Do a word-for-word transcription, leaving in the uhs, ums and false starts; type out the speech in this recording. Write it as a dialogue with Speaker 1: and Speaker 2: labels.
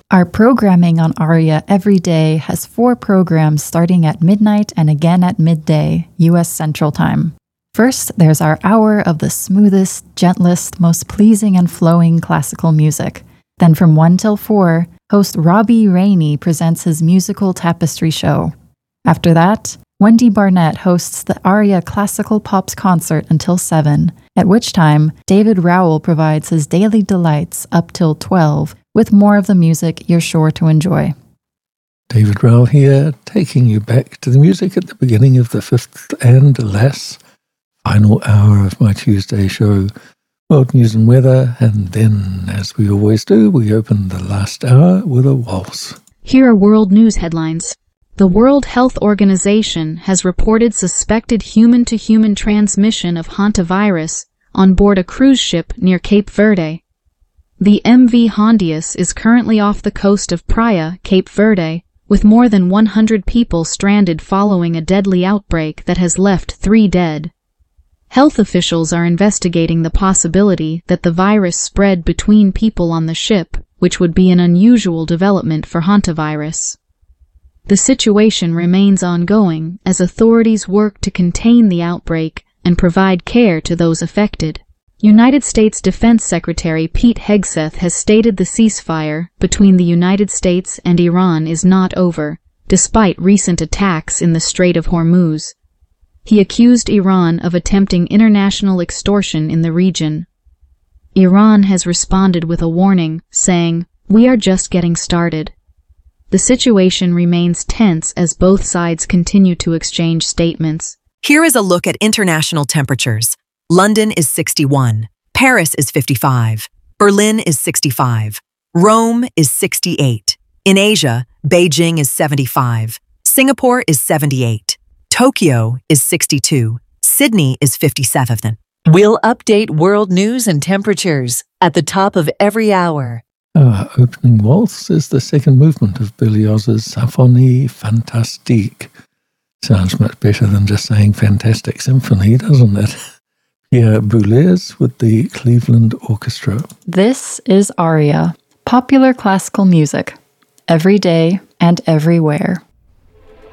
Speaker 1: Our programming on Aria every day has four programs starting at midnight and again at midday, U S Central Time. First, there's our hour of the smoothest, gentlest, most pleasing and flowing classical music. Then from one till four, host Robbie Rainey presents his musical tapestry show. After that, Wendy Barnett hosts the Aria Classical Pops concert until seven, at which time David Rowell provides his daily delights up till twelve, with more of the music you're sure to enjoy.
Speaker 2: David Rowell here, taking you back to the music at the beginning of the fifth and alas, final hour of my Tuesday show, World News and Weather, and then, as we always do, we open the last hour with a waltz.
Speaker 3: Here are world news headlines. The World Health Organization has reported suspected human-to-human transmission of hantavirus on board a cruise ship near Cape Verde. The M V Hondius is currently off the coast of Praia, Cape Verde, with more than one hundred people stranded following a deadly outbreak that has left three dead. Health officials are investigating the possibility that the virus spread between people on the ship, which would be an unusual development for hantavirus. The situation remains ongoing as authorities work to contain the outbreak and provide care to those affected. United States Defense Secretary Pete Hegseth has stated the ceasefire between the United States and Iran is not over, despite recent attacks in the Strait of Hormuz. He accused Iran of attempting international extortion in the region. Iran has responded with a warning, saying, "We are just getting started." The situation remains tense as both sides continue to exchange statements.
Speaker 4: Here is a look at international temperatures. London is sixty-one, Paris is fifty-five, Berlin is sixty-five, Rome is sixty-eight. In Asia, Beijing is seventy-five, Singapore is seventy-eight, Tokyo is sixty-two, Sydney is fifty-seven.
Speaker 5: We'll update world news and temperatures at the top of every hour.
Speaker 2: Our opening waltz is the second movement of Berlioz's Symphonie Fantastique. Sounds much better than just saying fantastic symphony, doesn't it? Pierre Boulez with the Cleveland Orchestra.
Speaker 1: This is Aria, popular classical music, every day and everywhere.